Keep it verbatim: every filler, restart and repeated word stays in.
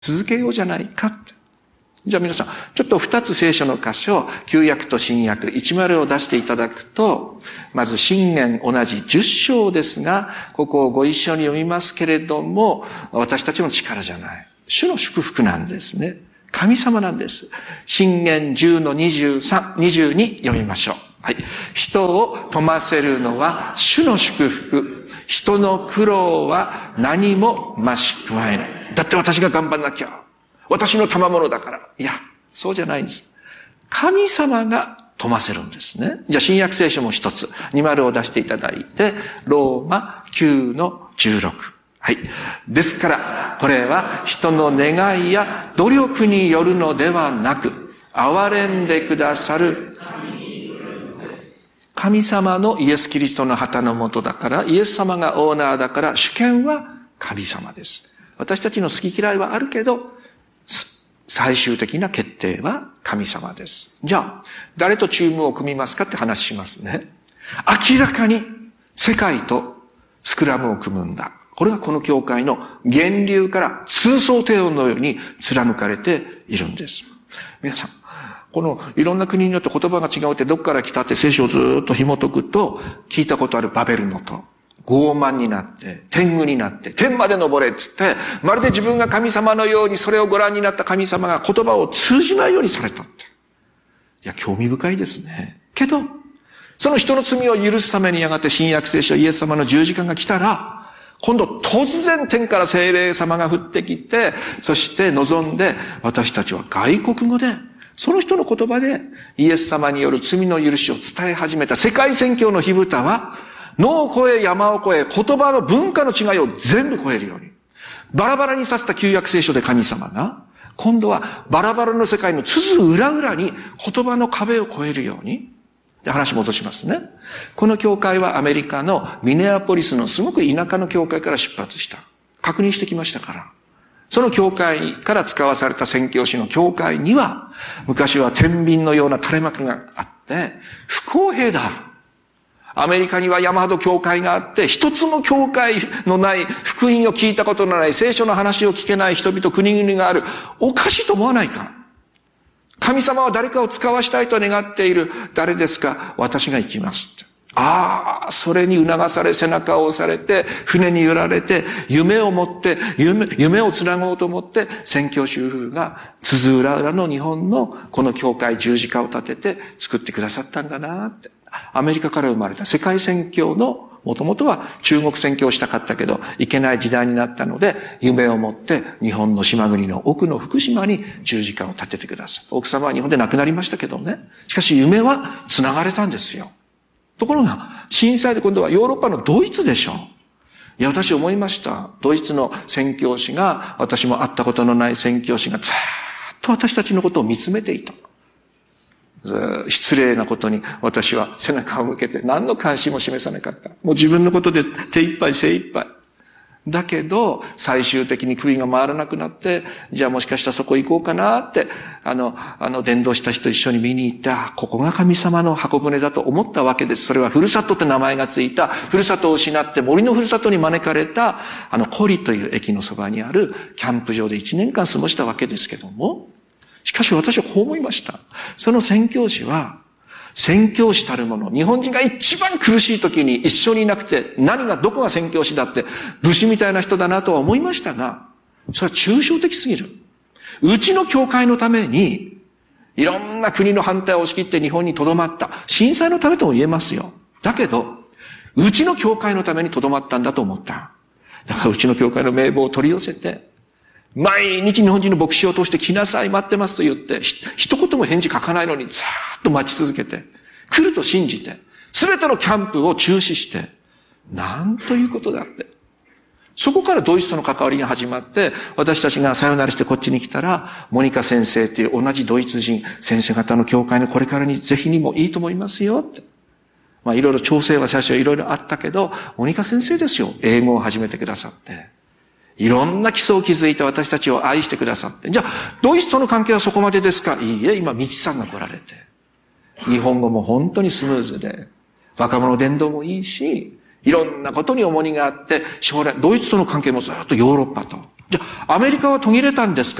続けようじゃないかって。じゃあ皆さん、ちょっと二つ聖書の箇所、旧約と新約、一丸を出していただくと、まず箴言同じじゅっ章ですが、ここをご一緒に読みますけれども、私たちの力じゃない。主の祝福なんですね。神様なんです。箴言じゅうのにじゅうさん、にじゅうに読みましょう。はい。人を富ませるのは主の祝福。人の苦労は何も増し加えない。だって私が頑張んなきゃ。私の賜物だから。いや、そうじゃないんです。神様が富ませるんですね。じゃあ新約聖書も一つ、二丸を出していただいて、ローマきゅうのじゅうろく。はい。ですから、これは人の願いや努力によるのではなく、憐れんでくださる神様のイエス・キリストの旗の下だから、イエス様がオーナーだから、主権は神様です。私たちの好き嫌いはあるけど、最終的な決定は神様です。じゃあ、誰とチームを組みますかって話しますね。明らかに世界とスクラムを組むんだ。これがこの教会の源流から通奏低音のように貫かれているんです。皆さん、このいろんな国によって言葉が違うってどっから来たって聖書をずーっと紐解くと、聞いたことあるバベルの塔。傲慢になって、天狗になって、天まで登れって言って、まるで自分が神様のようにそれをご覧になった神様が言葉を通じないようにされたって。いや、興味深いですね。けど、その人の罪を許すためにやがて新約聖書イエス様の十字架が来たら、今度突然天から聖霊様が降ってきて、そして望んで私たちは外国語で、その人の言葉でイエス様による罪の許しを伝え始めた世界宣教の火蓋は、野を越え山を越え言葉の文化の違いを全部超えるように。バラバラにさせた旧約聖書で神様が、今度はバラバラの世界のつづ裏裏に言葉の壁を越えるように。話戻しますね。この教会はアメリカのミネアポリスのすごく田舎の教会から出発した。確認してきましたから。その教会から使わされた宣教師の教会には、昔は天秤のような垂れ幕があって、不公平だ。アメリカには山ほど教会があって、一つも教会のない、福音を聞いたことのない、聖書の話を聞けない人々、国々がある。おかしいと思わないか？神様は誰かを使わしたいと願っている。誰ですか？私が行きますって。ああ、それに促され、背中を押されて、船に揺られて、夢を持って、夢、夢をつなごうと思って、宣教師夫婦が、つづ裏裏の日本のこの教会十字架を立てて作ってくださったんだなって。アメリカから生まれた世界宣教の、もともとは中国宣教したかったけど、いけない時代になったので、夢を持って日本の島国の奥の福島に十字架を立ててください。奥様は日本で亡くなりましたけどね。しかし夢は繋がれたんですよ。ところが、震災で今度はヨーロッパのドイツでしょう。いや、私思いました。ドイツの宣教師が、私も会ったことのない宣教師がずーっと私たちのことを見つめていた。失礼なことに私は背中を向けて何の関心も示さなかった。もう自分のことで手一杯精一杯。だけど、最終的に首が回らなくなって、じゃあもしかしたらそこ行こうかなって、あの、あの、伝道した人一緒に見に行って、あ、ここが神様の箱舟だと思ったわけです。それはふるさとって名前がついた、ふるさとを失って森のふるさとに招かれた、あの、コリという駅のそばにあるキャンプ場で一年間過ごしたわけですけども、しかし私はこう思いました。その宣教師は、宣教師たるもの、日本人が一番苦しい時に一緒にいなくて、何がどこが宣教師だって、武士みたいな人だなとは思いましたが、それは抽象的すぎる。うちの教会のために、いろんな国の反対を押し切って日本に留まった。震災のためとも言えますよ。だけど、うちの教会のために留まったんだと思った。だからうちの教会の名簿を取り寄せて、毎日日本人の牧師を通して来なさい、待ってますと言って、一言も返事書かないのにずーっと待ち続けて、来ると信じて、すべてのキャンプを中止して、なんということだって。そこからドイツとの関わりが始まって、私たちがさよならしてこっちに来たら、モニカ先生っていう同じドイツ人、先生方の教会のこれからにぜひにもいいと思いますよって。まあいろいろ調整は最初はいろいろあったけど、モニカ先生ですよ。英語を始めてくださって。いろんな基礎を築いて私たちを愛してくださって。じゃあ、ドイツとの関係はそこまでですか？いいえ、今、道さんが来られて。日本語も本当にスムーズで、若者伝道もいいし、いろんなことに重荷があって、将来、ドイツとの関係もずっとヨーロッパと。 じゃあ、アメリカは途切れたんですか？